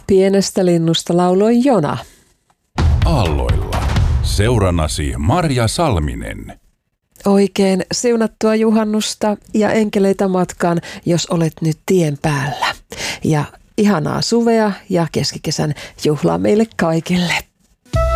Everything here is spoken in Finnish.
Pienestä linnusta lauloi Jona. Aalloilla. Seurannasi Marja Salminen. Oikein siunattua juhannusta ja enkeleitä matkaan, jos olet nyt tien päällä. Ja ihanaa suvea ja keskikesän juhlaa meille kaikille.